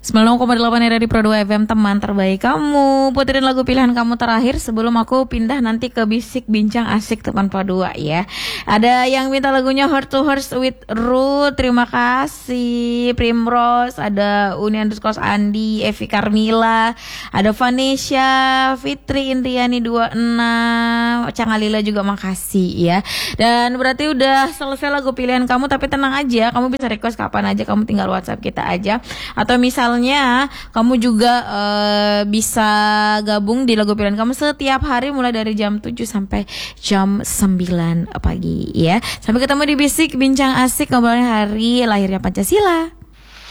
96,8 dari Pro 2 FM, teman terbaik kamu. Puterin lagu pilihan kamu terakhir sebelum aku pindah nanti ke Bisik Bincang Asik teman Pro 2 ya. Ada yang minta lagunya Heart to Heart with Ruth, terima kasih. Primrose, ada Uni_Andi, Evi Carmila, ada Vanessa, Fitri Indriani 26, Cangalila juga makasih ya. Dan berarti udah selesai lagu pilihan kamu, tapi tenang aja, kamu bisa request kapan aja, kamu tinggal WhatsApp kita aja. Atau misalnya kamu juga bisa gabung di lagu pilihan kamu setiap hari mulai dari jam 7 sampai jam 9 pagi ya. Sampai ketemu di Bisik Bincang Asik, ngobrolin hari lahirnya Pancasila.